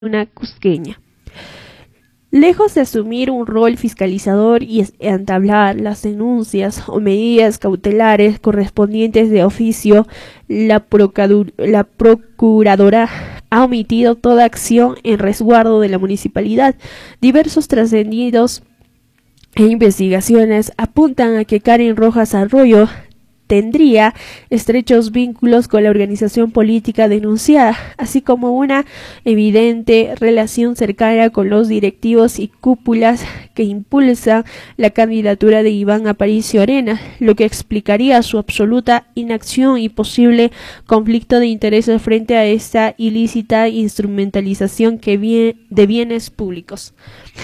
una cusqueña. Lejos de asumir un rol fiscalizador y entablar las denuncias o medidas cautelares correspondientes de oficio, la Procuradora ha omitido toda acción en resguardo de la municipalidad. Diversos trascendidos e investigaciones apuntan a que Karen Rojas Arroyo tendría estrechos vínculos con la organización política denunciada, así como una evidente relación cercana con los directivos y cúpulas que impulsan la candidatura de Iván Aparicio Arena, lo que explicaría su absoluta inacción y posible conflicto de intereses frente a esta ilícita instrumentalización de bienes públicos.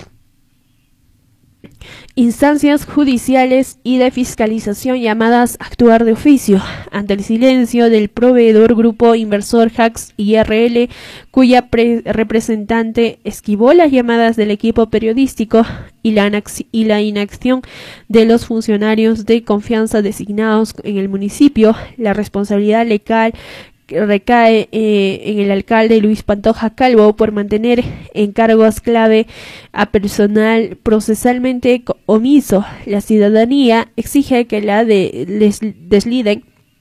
Instancias judiciales y de fiscalización llamadas a actuar de oficio ante el silencio del proveedor Grupo Inversor Hax IRL, cuya representante esquivó las llamadas del equipo periodístico y la inacción de los funcionarios de confianza designados en el municipio. La responsabilidad legal recae en el alcalde Luis Pantoja Calvo por mantener en cargos clave a personal procesalmente omiso. La ciudadanía exige que desliden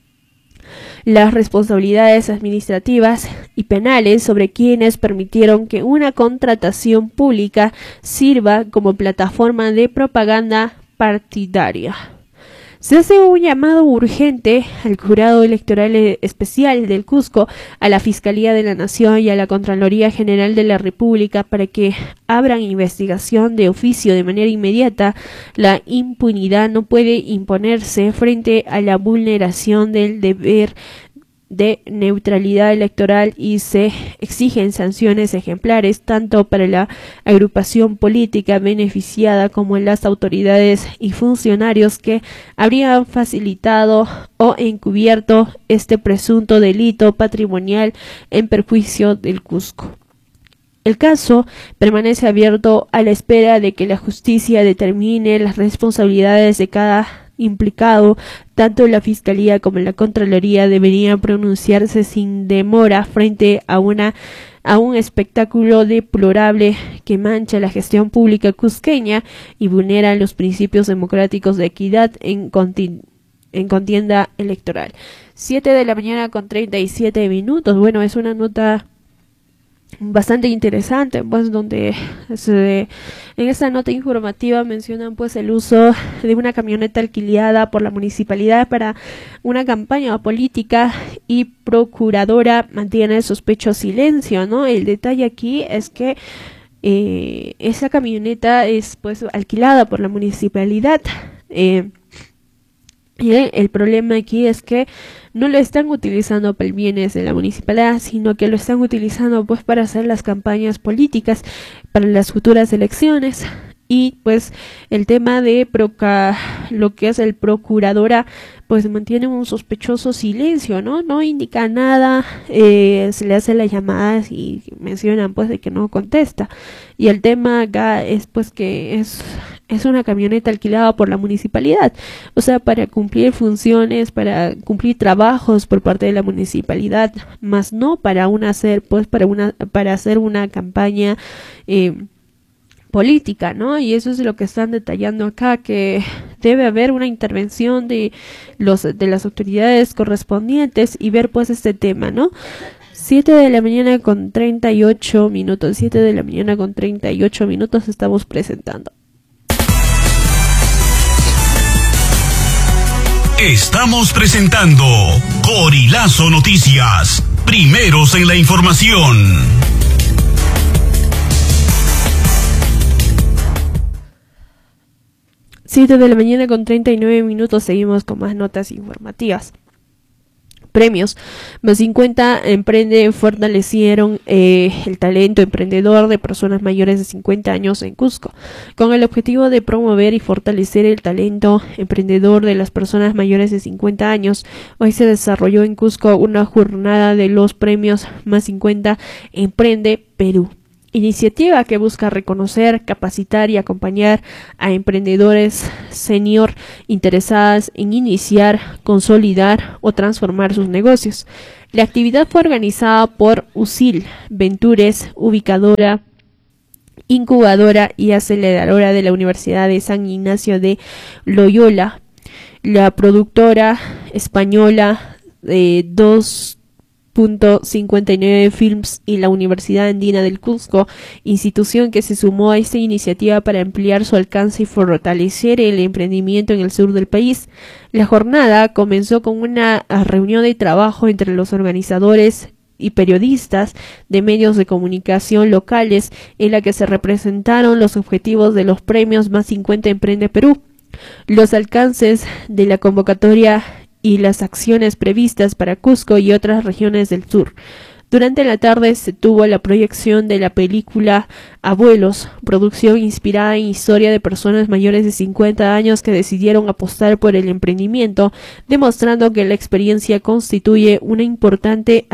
las responsabilidades administrativas y penales sobre quienes permitieron que una contratación pública sirva como plataforma de propaganda partidaria. Se hace un llamado urgente al Jurado Electoral Especial del Cusco, a la Fiscalía de la Nación y a la Contraloría General de la República para que abran investigación de oficio de manera inmediata. La impunidad no puede imponerse frente a la vulneración del deber de neutralidad electoral y se exigen sanciones ejemplares tanto para la agrupación política beneficiada como en las autoridades y funcionarios que habrían facilitado o encubierto este presunto delito patrimonial en perjuicio del Cusco. El caso permanece abierto a la espera de que la justicia determine las responsabilidades de cada implicado. Tanto la Fiscalía como la Contraloría deberían pronunciarse sin demora frente a un espectáculo deplorable que mancha la gestión pública cusqueña y vulnera los principios democráticos de equidad en contienda electoral. 7 de la mañana con 37 minutos. Bueno, es una nota bastante interesante, pues donde en esta nota informativa mencionan pues el uso de una camioneta alquilada por la municipalidad para una campaña política y procuradora mantiene el sospechoso silencio, ¿no? El detalle aquí es que esa camioneta es pues alquilada por la municipalidad. Y el problema aquí es que no lo están utilizando para el bienes de la municipalidad, sino que lo están utilizando pues para hacer las campañas políticas para las futuras elecciones. Y pues el tema de lo que es el procuradora pues mantiene un sospechoso silencio, no indica nada, se le hace las llamadas y mencionan pues de que no contesta. Y el tema acá es pues que es una camioneta alquilada por la municipalidad, o sea, para cumplir funciones, para cumplir trabajos por parte de la municipalidad, más no para hacer una campaña política, ¿no? Y eso es lo que están detallando acá, que debe haber una intervención de las autoridades correspondientes y ver pues este tema, ¿no? 7 de la mañana con 38 minutos, 7 de la mañana con 38 minutos estamos presentando. Estamos presentando Corilazo Noticias, primeros en la información. 7 de la mañana con 39 minutos, seguimos con más notas informativas. Premios. Más 50 Emprende fortalecieron el talento emprendedor de personas mayores de 50 años en Cusco. Con el objetivo de promover y fortalecer el talento emprendedor de las personas mayores de 50 años, hoy se desarrolló en Cusco una jornada de los premios Más 50 Emprende Perú. iniciativa que busca reconocer, capacitar y acompañar a emprendedores senior interesadas en iniciar, consolidar o transformar sus negocios. La actividad fue organizada por USIL Ventures, ubicadora, incubadora y aceleradora de la Universidad de San Ignacio de Loyola, la productora española de 2.59 Films y la Universidad Andina del Cusco, institución que se sumó a esta iniciativa para ampliar su alcance y fortalecer el emprendimiento en el sur del país. La jornada comenzó con una reunión de trabajo entre los organizadores y periodistas de medios de comunicación locales, en la que se representaron los objetivos de los premios Más 50 Emprende Perú, los alcances de la convocatoria y las acciones previstas para Cusco y otras regiones del sur. Durante la tarde se tuvo la proyección de la película Abuelos, producción inspirada en historia de personas mayores de 50 años que decidieron apostar por el emprendimiento, demostrando que la experiencia constituye un importante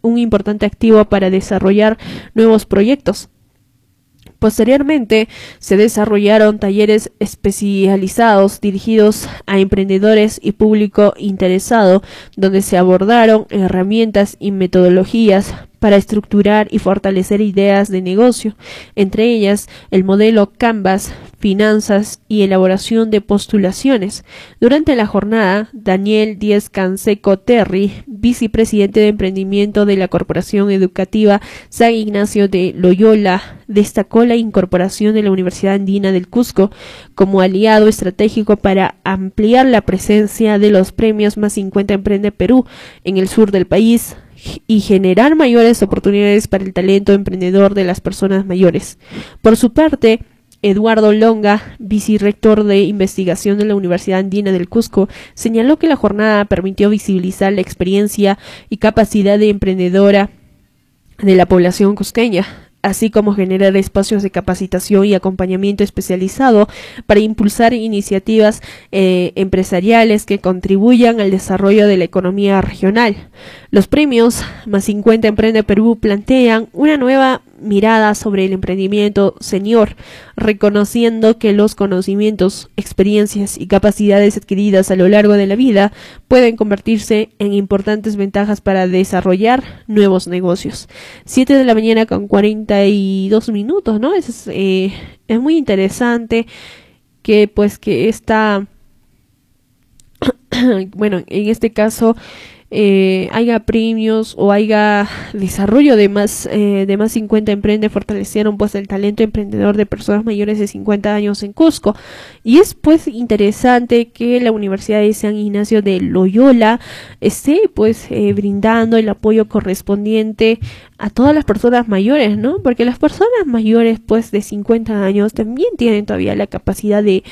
activo para desarrollar nuevos proyectos. Posteriormente, se desarrollaron talleres especializados dirigidos a emprendedores y público interesado, donde se abordaron herramientas y metodologías para estructurar y fortalecer ideas de negocio, entre ellas el modelo Canvas, finanzas y elaboración de postulaciones. Durante la jornada, Daniel Díez Canseco Terry, vicepresidente de emprendimiento de la Corporación Educativa San Ignacio de Loyola, destacó la incorporación de la Universidad Andina del Cusco como aliado estratégico para ampliar la presencia de los premios Más 50 Emprende Perú en el sur del país y generar mayores oportunidades para el talento emprendedor de las personas mayores. Por su parte, Eduardo Longa, vicerrector de investigación de la Universidad Andina del Cusco, señaló que la jornada permitió visibilizar la experiencia y capacidad de emprendedora de la población cusqueña, así como generar espacios de capacitación y acompañamiento especializado para impulsar iniciativas empresariales que contribuyan al desarrollo de la economía regional. Los premios Más 50 Emprende Perú plantean una nueva mirada sobre el emprendimiento senior, reconociendo que los conocimientos, experiencias y capacidades adquiridas a lo largo de la vida pueden convertirse en importantes ventajas para desarrollar nuevos negocios. 7 de la mañana con 42 minutos, ¿no? Es muy interesante que esta bueno, en este caso haya premios o haya desarrollo de más 50 Emprende, fortalecieron pues el talento emprendedor de personas mayores de 50 años en Cusco. Y es pues interesante que la Universidad de San Ignacio de Loyola esté pues brindando el apoyo correspondiente a todas las personas mayores, ¿no? Porque las personas mayores pues de 50 años también tienen todavía la capacidad de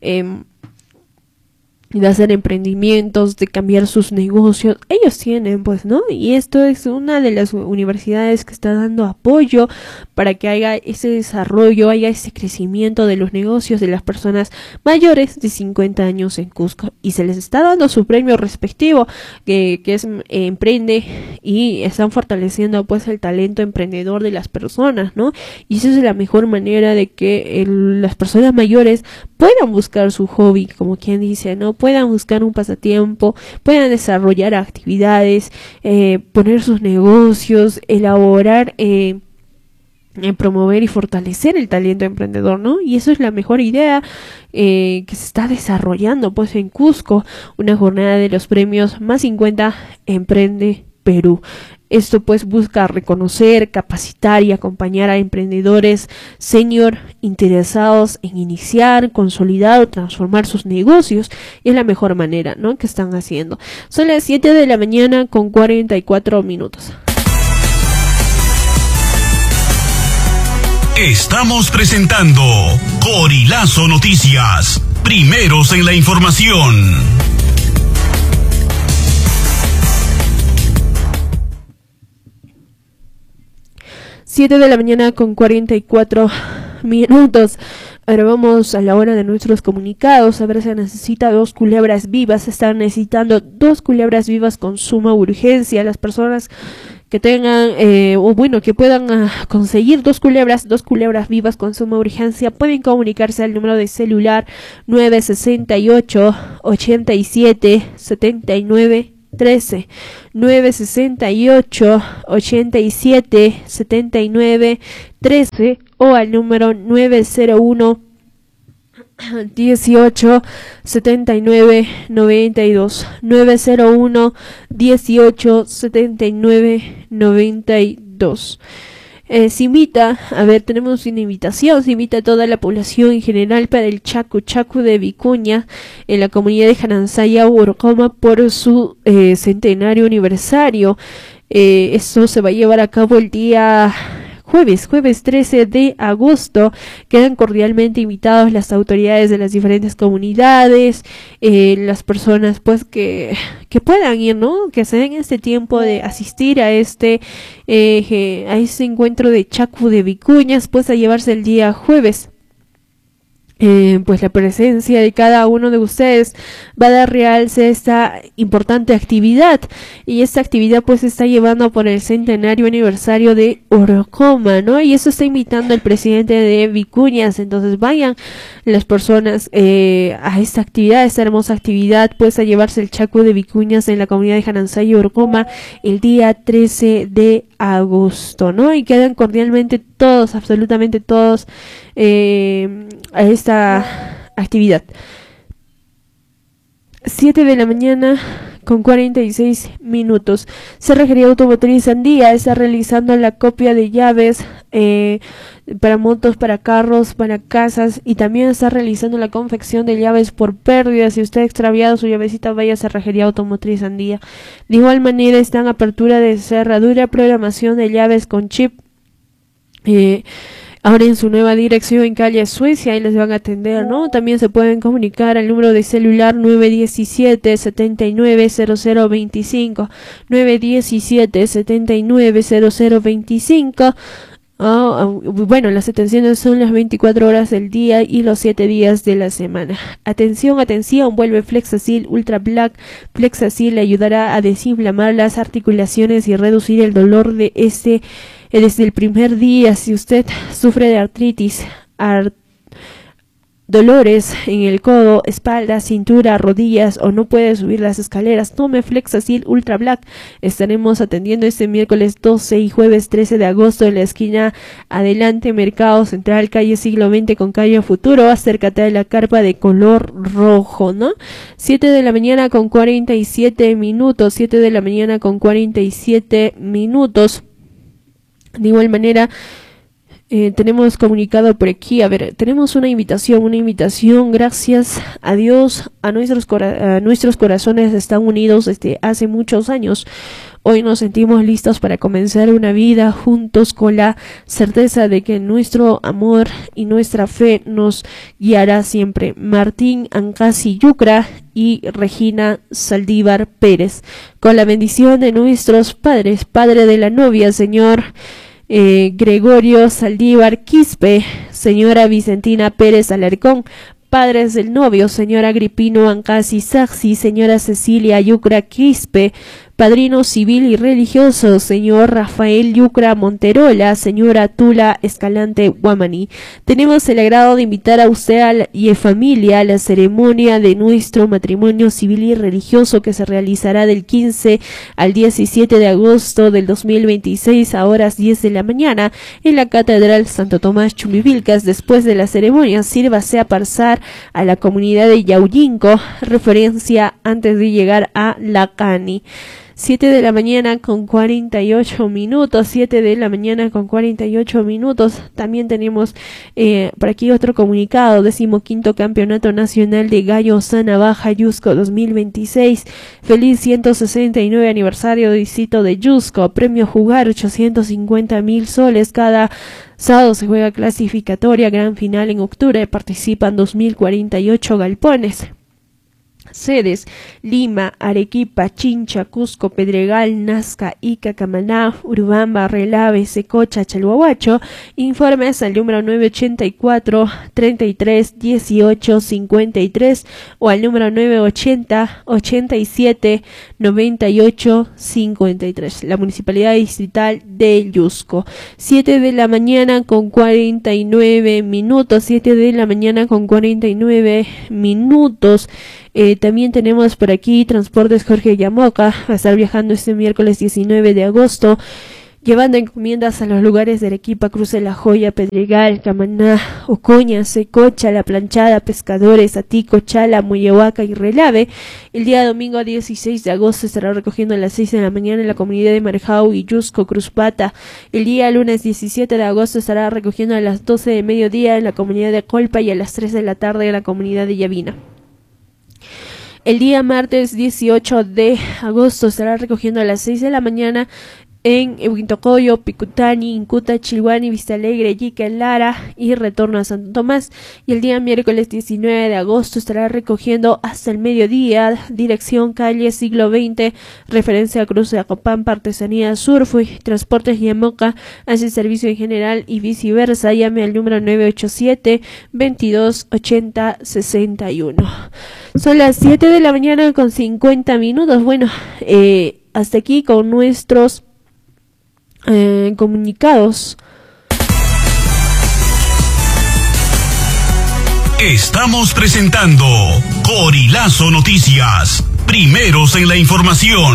hacer emprendimientos, de cambiar sus negocios. Ellos tienen, pues, ¿no? Y esto es una de las universidades que está dando apoyo para que haya ese desarrollo, haya ese crecimiento de los negocios de las personas mayores de 50 años en Cusco. Y se les está dando su premio respectivo, que es Emprende, y están fortaleciendo, pues, el talento emprendedor de las personas, ¿no? Y esa es la mejor manera de que las personas mayores puedan buscar su hobby, como quien dice, ¿no? Puedan buscar un pasatiempo, puedan desarrollar actividades, poner sus negocios, elaborar, promover y fortalecer el talento emprendedor, ¿no? Y eso es la mejor idea que se está desarrollando pues en Cusco, una jornada de los premios Más 50 Emprende Perú. Esto pues busca reconocer, capacitar y acompañar a emprendedores senior interesados en iniciar, consolidar o transformar sus negocios. Y es la mejor manera, ¿no?, que están haciendo. Son las 7 de la mañana con 44 minutos. Estamos presentando Corilazo Noticias, primeros en la información. 7 de la mañana con 44 minutos. Ahora vamos a la hora de nuestros comunicados. A ver, se necesita 2 culebras vivas. Se están necesitando 2 culebras vivas con suma urgencia. Las personas que tengan, que puedan conseguir dos culebras vivas con suma urgencia, pueden comunicarse al número de celular 968 87 79 13 968 87 79 13 o al número 901 18 79 92 901 18 79 92. Se invita, tenemos una invitación, se invita a toda la población en general para el Chacu de Vicuña en la comunidad de Janansaya, Urcoma, por su centenario aniversario. Esto se va a llevar a cabo el día jueves 13 de agosto. Quedan cordialmente invitados las autoridades de las diferentes comunidades, las personas pues que puedan ir, ¿no? Que se den este tiempo de asistir a este encuentro de Chacu de Vicuñas, pues a llevarse el día jueves. Pues la presencia de cada uno de ustedes va a dar realce a esta importante actividad, y esta actividad pues se está llevando por el centenario aniversario de Orocoma, ¿no? Y eso está invitando al presidente de Vicuñas. Entonces vayan las personas a esta actividad, esta hermosa actividad, pues a llevarse el Chacu de Vicuñas en la comunidad de Janansaya y Orocoma el día 13 de agosto, ¿no? Y quedan cordialmente todos, absolutamente todos, a esta actividad. 7 de la mañana con 46 minutos. Cerrajería Automotriz Andía está realizando la copia de llaves para motos, para carros, para casas, y también está realizando la confección de llaves por pérdida. Si usted ha extraviado su llavecita, vaya a Cerrajería Automotriz Andía. De igual manera está en apertura de cerradura, programación de llaves con chip. Ahora en su nueva dirección en calle Suecia, ahí les van a atender, ¿no? También se pueden comunicar al número de celular 917 79 0025 917 79 0025. Bueno, las atenciones son las 24 horas del día y los 7 días de la semana. Atención, vuelve Flexacil Ultra Black. Flexacil le ayudará a desinflamar las articulaciones y reducir el dolor de desde el primer día. Si usted sufre de artritis, dolores en el codo, espalda, cintura, rodillas, o no puede subir las escaleras, tome Flexacil Ultra Black. Estaremos atendiendo este miércoles 12 y jueves 13 de agosto en la esquina Adelante Mercado Central, calle Siglo XX con calle Futuro. Acércate a la carpa de color rojo, ¿no? 7 de la mañana con 47 minutos. 7 de la mañana con 47 minutos. De igual manera, tenemos comunicado por aquí, tenemos una invitación, gracias a Dios, a nuestros corazones están unidos desde hace muchos años. Hoy nos sentimos listos para comenzar una vida juntos, con la certeza de que nuestro amor y nuestra fe nos guiará siempre. Martín Ancasi Yucra y Regina Saldívar Pérez, con la bendición de nuestros padres, padre de la novia, señor Gregorio Saldívar Quispe, señora Vicentina Pérez Alarcón, padres del novio, señor Agripino Ancasi Saxi, señora Cecilia Yucra Quispe, padrino civil y religioso, señor Rafael Yucra Monterola, señora Tula Escalante Guamaní. Tenemos el agrado de invitar a usted y a familia a la ceremonia de nuestro matrimonio civil y religioso, que se realizará del 15 al 17 de agosto del 2026 a horas 10 de la mañana en la Catedral Santo Tomás Chumbivilcas. Después de la ceremonia, sírvase a pasar a la comunidad de Yauyinco, referencia antes de llegar a La Cani. 7 de la mañana con 48 minutos, 7 de la mañana con 48 minutos. También tenemos por aquí otro comunicado: 15º Campeonato Nacional de Gallo Sana Baja Yusco 2026. Feliz 169 aniversario de distrito de Yusco. Premio Jugar 850,000 soles. Cada sábado se juega clasificatoria, gran final en octubre. Participan 2048 galpones. Sedes: Lima, Arequipa, Chincha, Cusco, Pedregal, Nazca, Ica, Camaná, Urubamba, Relave, Secocha, Chalhuahuacho. Informes al número 984 33 18 53 o al número 980 87 98 53. La Municipalidad Distrital de Yusco. 7 de la mañana con 49 minutos. 7 de la mañana con 49 minutos. También tenemos por aquí Transportes Jorge Yamoca, va a estar viajando este miércoles 19 de agosto, llevando encomiendas a los lugares de Arequipa, Cruz de la Joya, Pedregal, Camaná, Ocoña, Secocha, La Planchada, Pescadores, Atico, Chala, Moyehuaca y Relave. El día domingo 16 de agosto estará recogiendo a las 6 de la mañana en la comunidad de Marjao y Yusco, Cruzpata. El día lunes 17 de agosto estará recogiendo a las 12 de mediodía en la comunidad de Colpa y a las 3 de la tarde en la comunidad de Yavina. El día martes 18 de agosto estará recogiendo a las 6 de la mañana en Huintocoyo, Picutani, Incuta, Chilhuani, Vista Alegre, Yica, Lara y retorno a Santo Tomás. Y el día miércoles 19 de agosto estará recogiendo hasta el mediodía, dirección calle Siglo XX, referencia a Cruz de Acopampa, Artesanía Surfui, Transportes Yamoca, hace servicio en general y viceversa. Llame al número 987 22 80 61. Son las 7 de la mañana con 50 minutos. Bueno, hasta aquí con nuestros comunicados. Estamos presentando Corilazo Noticias, primeros en la información.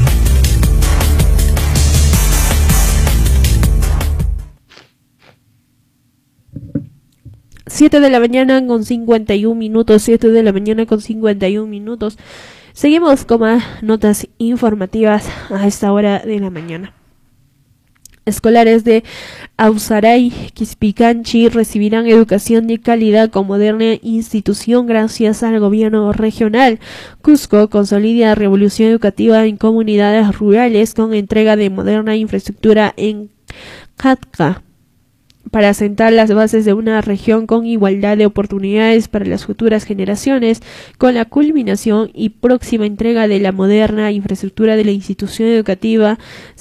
7 de la mañana con 51 minutos, 7 de la mañana con 51 minutos. Seguimos con más notas informativas a esta hora de la mañana. Escolares de Ausaray, Quispicanchi recibirán educación de calidad con moderna institución gracias al gobierno regional. Cusco consolida revolución educativa en comunidades rurales con entrega de moderna infraestructura en Catca, para sentar las bases de una región con igualdad de oportunidades para las futuras generaciones, con la culminación y próxima entrega de la moderna infraestructura de la institución educativa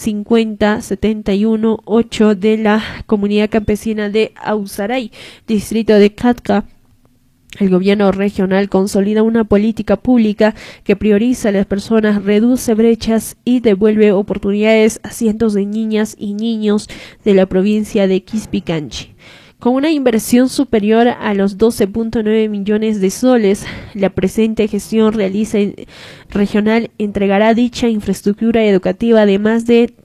5071-8 de la comunidad campesina de Ausaray, distrito de Catca. El gobierno regional consolida una política pública que prioriza a las personas, reduce brechas y devuelve oportunidades a cientos de niñas y niños de la provincia de Quispicanchi. Con una inversión superior a los 12.9 millones de soles, la presente gestión regional entregará dicha infraestructura educativa de más de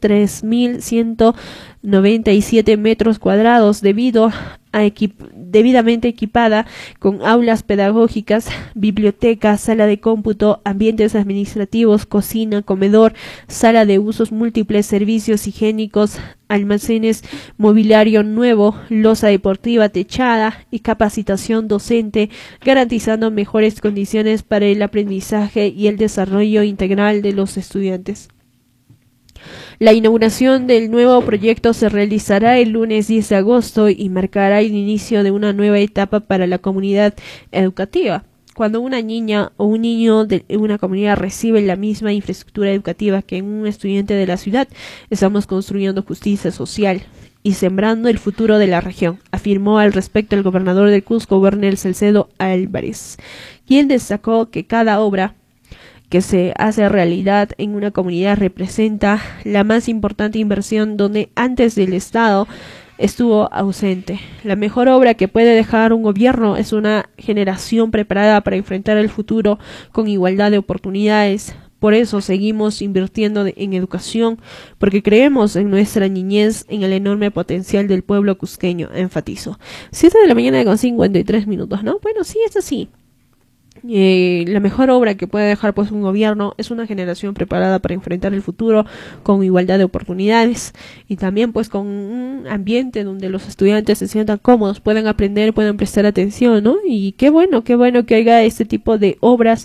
3.197 metros cuadrados debidamente equipada con aulas pedagógicas, biblioteca, sala de cómputo, ambientes administrativos, cocina, comedor, sala de usos múltiples, servicios higiénicos, almacenes, mobiliario nuevo, losa deportiva techada y capacitación docente, garantizando mejores condiciones para el aprendizaje y el desarrollo integral de los estudiantes. La inauguración del nuevo proyecto se realizará el lunes 10 de agosto y marcará el inicio de una nueva etapa para la comunidad educativa. Cuando una niña o un niño de una comunidad recibe la misma infraestructura educativa que un estudiante de la ciudad, estamos construyendo justicia social y sembrando el futuro de la región, afirmó al respecto el gobernador del Cusco, Bernel Salcedo Álvarez, quien destacó que cada obra que se hace realidad en una comunidad representa la más importante inversión donde antes del Estado estuvo ausente. La mejor obra que puede dejar un gobierno es una generación preparada para enfrentar el futuro con igualdad de oportunidades. Por eso seguimos invirtiendo en educación, porque creemos en nuestra niñez, en el enorme potencial del pueblo cusqueño, enfatizó. 7 de la mañana con 53 minutos, ¿no? Bueno, sí, es así. La mejor obra que puede dejar pues un gobierno es una generación preparada para enfrentar el futuro con igualdad de oportunidades y también pues con un ambiente donde los estudiantes se sientan cómodos, puedan aprender, puedan prestar atención, ¿no? Y qué bueno que haya este tipo de obras,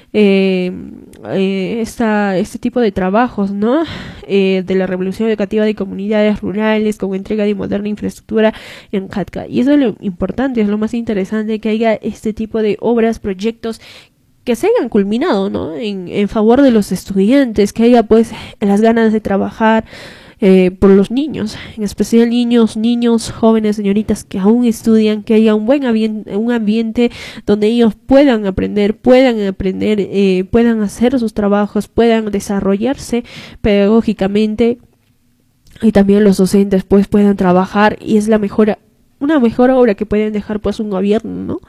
este tipo de trabajos, ¿no? De la revolución educativa de comunidades rurales con entrega de moderna infraestructura en Catca. Y eso es lo importante, es lo más interesante, que haya este tipo de obras, proyectos que se hayan culminado, ¿no? En favor de los estudiantes, que haya pues las ganas de trabajar por los niños, en especial niños, jóvenes, señoritas que aún estudian, que haya un buen un ambiente donde ellos puedan aprender, puedan hacer sus trabajos, puedan desarrollarse pedagógicamente, y también los docentes pues puedan trabajar, y es una mejor obra que pueden dejar pues un gobierno, ¿no?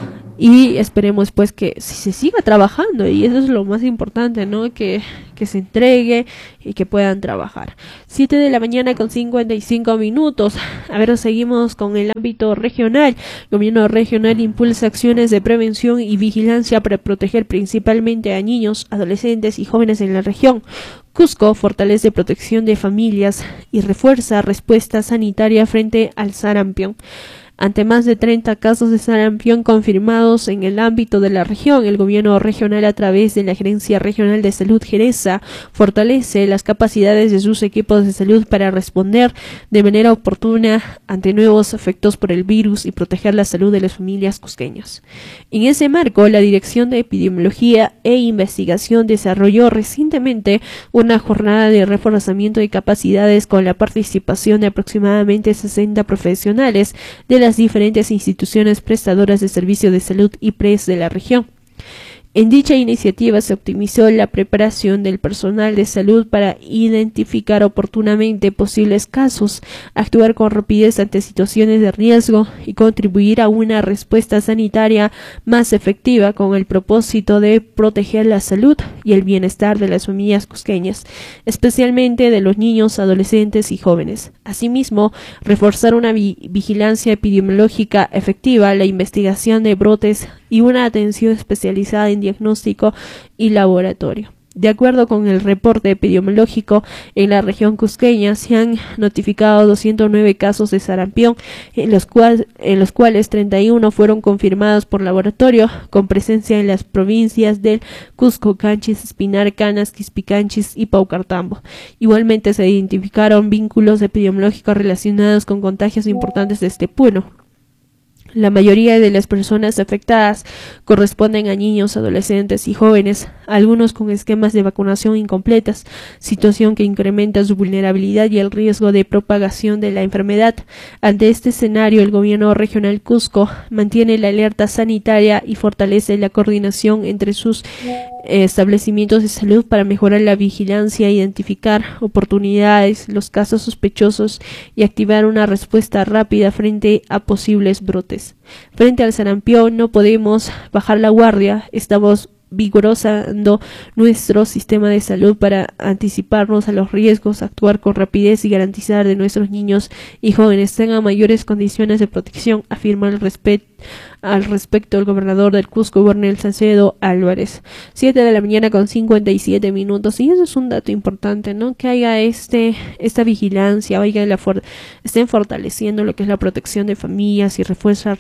Y esperemos pues que si se siga trabajando, y eso es lo más importante, ¿no? Que se entregue y que puedan trabajar. 7 de la mañana con 55 minutos. A ver, seguimos con el ámbito regional. El gobierno regional impulsa acciones de prevención y vigilancia para proteger principalmente a niños, adolescentes y jóvenes en la región. Cusco fortalece protección de familias y refuerza respuesta sanitaria frente al sarampión. Ante más de 30 casos de sarampión confirmados en el ámbito de la región, el gobierno regional, a través de la Gerencia Regional de Salud Geresa, fortalece las capacidades de sus equipos de salud para responder de manera oportuna ante nuevos efectos por el virus y proteger la salud de las familias cusqueñas. En ese marco, la Dirección de Epidemiología e Investigación desarrolló recientemente una jornada de reforzamiento de capacidades con la participación de aproximadamente 60 profesionales de las diferentes instituciones prestadoras de servicio de salud y PRES de la región. En dicha iniciativa se optimizó la preparación del personal de salud para identificar oportunamente posibles casos, actuar con rapidez ante situaciones de riesgo y contribuir a una respuesta sanitaria más efectiva, con el propósito de proteger la salud y el bienestar de las familias cusqueñas, especialmente de los niños, adolescentes y jóvenes. Asimismo, reforzar una vigilancia epidemiológica efectiva, la investigación de brotes y una atención especializada en diagnóstico y laboratorio. De acuerdo con el reporte epidemiológico, en la región cusqueña se han notificado 209 casos de sarampión, en los cuales 31 fueron confirmados por laboratorio, con presencia en las provincias del Cusco, Canchis, Espinar, Canas, Quispicanchis y Paucartambo. Igualmente se identificaron vínculos epidemiológicos relacionados con contagios importantes de este pueblo. La mayoría de las personas afectadas corresponden a niños, adolescentes y jóvenes, algunos con esquemas de vacunación incompletas, situación que incrementa su vulnerabilidad y el riesgo de propagación de la enfermedad. Ante este escenario, el gobierno regional Cusco mantiene la alerta sanitaria y fortalece la coordinación entre sus establecimientos de salud para mejorar la vigilancia, identificar oportunidades, los casos sospechosos y activar una respuesta rápida frente a posibles brotes. Frente al sarampión no podemos bajar la guardia, estamos vigorosando nuestro sistema de salud para anticiparnos a los riesgos, actuar con rapidez y garantizar de nuestros niños y jóvenes tengan mayores condiciones de protección, afirma al respecto el gobernador del Cusco, Bernel Salcedo Álvarez. 7 de la mañana con 57 minutos, y eso es un dato importante, ¿no? Que haya esta vigilancia, estén fortaleciendo lo que es la protección de familias y refuerza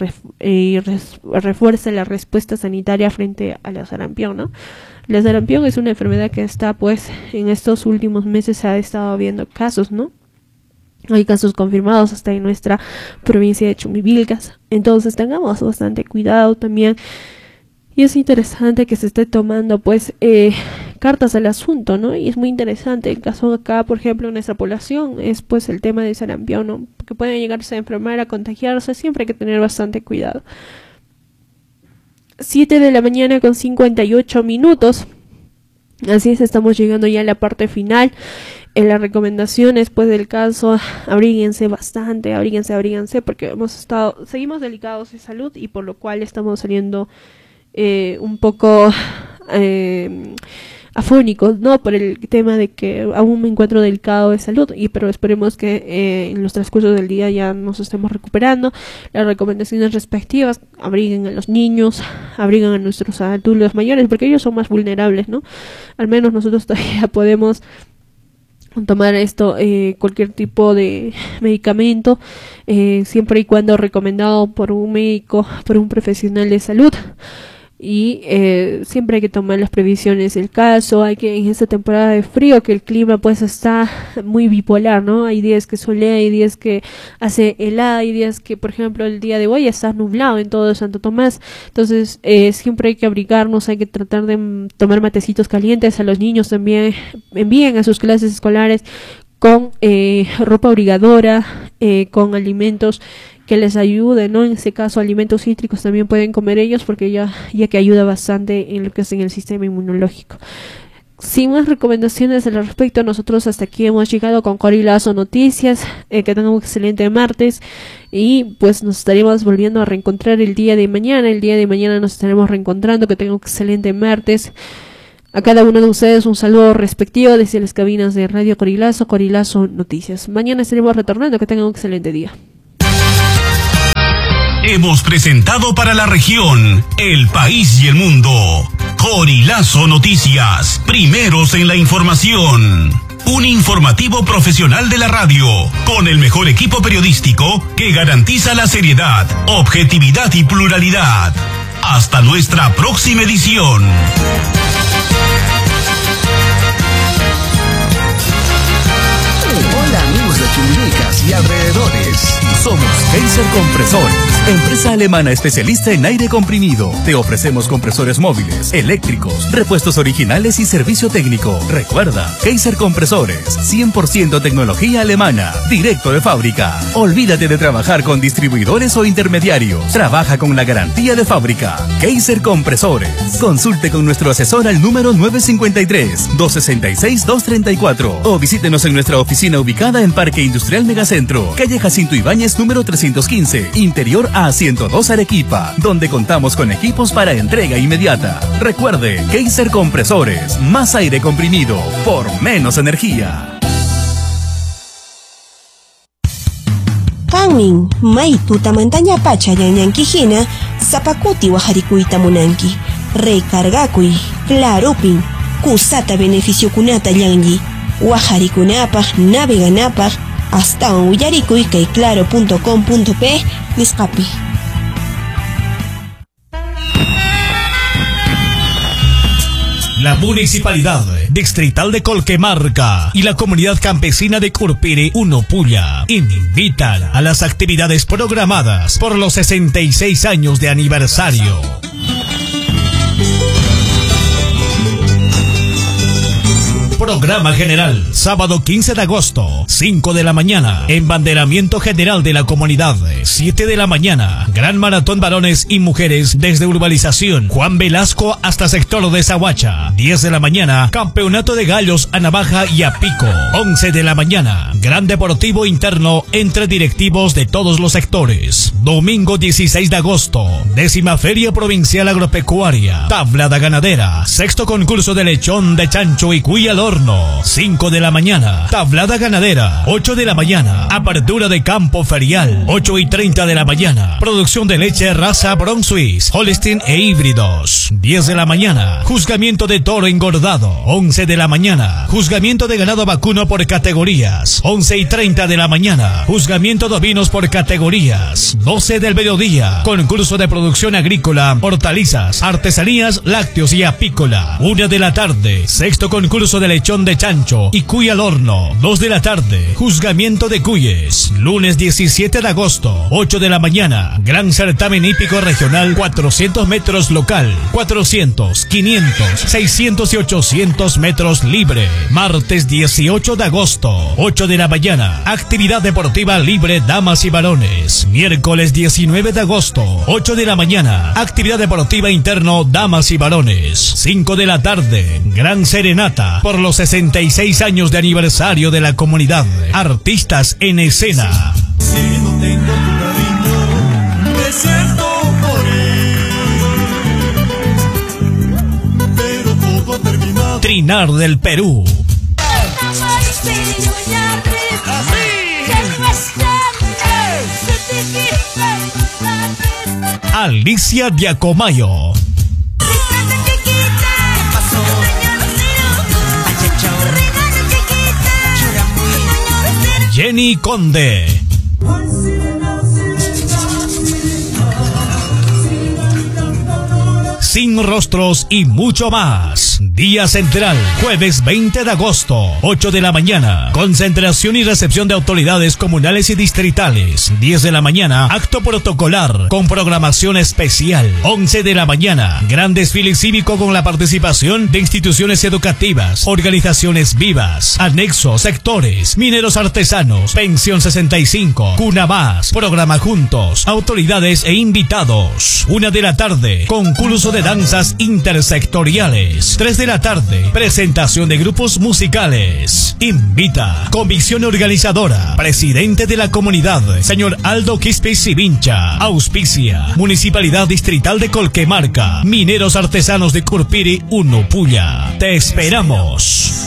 la respuesta sanitaria frente a la sarampión, ¿no? La sarampión es una enfermedad que está, pues, en estos últimos meses se ha estado viendo casos, ¿no? Hay casos confirmados hasta en nuestra provincia de Chumivilcas. Entonces tengamos bastante cuidado también. Y es interesante que se esté tomando pues cartas al asunto, ¿no? Y es muy interesante. El caso de acá, por ejemplo, en nuestra población es pues el tema de sarampión, ¿no? Que pueden llegarse a enfermar, a contagiarse. Siempre hay que tener bastante cuidado. 7 de la mañana con 58 minutos. Así es, estamos llegando ya a la parte final. En las recomendaciones pues del caso, abríguense bastante, abríguense, porque seguimos delicados de salud, y por lo cual estamos saliendo un poco afónicos, ¿no? Por el tema de que aún me encuentro delicado de salud, pero esperemos que en los transcurso del día ya nos estemos recuperando. Las recomendaciones respectivas: abriguen a los niños, abriguen a nuestros adultos mayores, porque ellos son más vulnerables, ¿no? Al menos nosotros todavía podemos tomar cualquier tipo de medicamento, siempre y cuando recomendado por un médico, por un profesional de salud. y siempre hay que tomar las previsiones del caso. Hay que, en esta temporada de frío, que el clima pues está muy bipolar, ¿no? Hay días que solea, hay días que hace helada, hay días que, por ejemplo, el día de hoy está nublado en todo Santo Tomás. Entonces siempre hay que abrigarnos, hay que tratar de tomar matecitos calientes. A los niños también envíen a sus clases escolares con ropa abrigadora, con alimentos que les ayuden, ¿no? En este caso, alimentos cítricos también pueden comer ellos, porque ya que ayuda bastante en lo que es en el sistema inmunológico. Sin más recomendaciones al respecto, nosotros hasta aquí hemos llegado con Cori Lazo Noticias. Que tengan un excelente martes y pues nos estaremos volviendo a reencontrar el día de mañana. El día de mañana nos estaremos reencontrando. Que tengan un excelente martes. A cada uno de ustedes un saludo respectivo desde las cabinas de Radio Cori Lazo Noticias. Mañana estaremos retornando. Que tengan un excelente día. Hemos presentado para la región, el país y el mundo, Cori Lazo Noticias, primeros en la información. Un informativo profesional de la radio, con el mejor equipo periodístico que garantiza la seriedad, objetividad y pluralidad. Hasta nuestra próxima edición. Hola amigos de Chumilcas y alrededores. Somos Kaiser Compresores, empresa alemana especialista en aire comprimido. Te ofrecemos compresores móviles, eléctricos, repuestos originales y servicio técnico. Recuerda, Kaiser Compresores, 100% tecnología alemana, directo de fábrica. Olvídate de trabajar con distribuidores o intermediarios. Trabaja con la garantía de fábrica. Kaiser Compresores. Consulte con nuestro asesor al número 953-266-234 o visítenos en nuestra oficina ubicada en Parque Industrial Megacentro, calle Jacinto Ibáñez número 315, interior A102 Arequipa, donde contamos con equipos para entrega inmediata. Recuerde, Kaiser Compresores, más aire comprimido por menos energía. Kanmin, may tutamantanya pacha yanyankijina, zapakuti wajarikuita munanki, recargakuy, claropin, kusata beneficio kunata yanyi, wajarikunapaj, naveganapaj, hasta un willarikuy kay claro.com.p nisqapi. La Municipalidad Distrital de Colquemarca y la Comunidad Campesina de Curpiri, Unopulla, invitan a las actividades programadas por los 66 años de aniversario. Programa general, sábado 15 de agosto, 5 de la mañana, embanderamiento general de la comunidad, 7 de la mañana, gran maratón varones y mujeres desde urbanización Juan Velasco hasta sector de Zahuacha, 10 de la mañana, campeonato de gallos a navaja y a pico, 11 de la mañana, gran deportivo interno entre directivos de todos los sectores, domingo 16 de agosto, 10ª Feria Provincial Agropecuaria, tablada ganadera, 6º concurso de lechón, de chancho y cuy al horno, 5 de la mañana, tablada ganadera, 8 de la mañana, apertura de campo ferial, 8:30 de la mañana, producción de leche raza Bronx Swiss, Holstein e híbridos, 10 de la mañana, juzgamiento de toro engordado, 11 de la mañana, juzgamiento de ganado vacuno por categorías, 11:30 de la mañana, juzgamiento de ovinos por categorías, 12 del mediodía, concurso de producción agrícola, hortalizas, artesanías, lácteos y apícola, 1 de la tarde, 6º concurso de lechón de chancho y cuy al horno, 2 de la tarde, juzgamiento de cuyes, lunes 17 de agosto, 8 de la mañana, gran certamen hípico regional 400 metros local, 400, 500, 600 y 800 metros libre, martes 18 de agosto, 8 de la mañana, actividad deportiva libre damas y varones, miércoles 19 de agosto, 8 de la mañana, actividad deportiva interno damas y varones, 5 de la tarde, gran serenata por los 66 años de aniversario de la comunidad. Artistas en escena. Si no tengo tu cariño, me siento morir. Pero todo ha terminado. Trinar del Perú. Alicia Diacomayo. Jenny Conde. sin rostros y mucho más. Día central, jueves 20 de agosto, 8 de la mañana. Concentración y recepción de autoridades comunales y distritales. 10 de la mañana, acto protocolar con programación especial. 11 de la mañana, gran desfile cívico con la participación de instituciones educativas, organizaciones vivas, anexos, sectores, mineros artesanos, pensión 65, Cuna Más, programa Juntos, autoridades e invitados. 1 de la tarde, concurso de danzas intersectoriales. 3 de la tarde, presentación de grupos musicales. Invita, comisión organizadora, presidente de la comunidad, señor Aldo Quispe Sivincha. Auspicia, Municipalidad Distrital de Colquemarca, mineros artesanos de Curpiri, Unupulla. Te esperamos.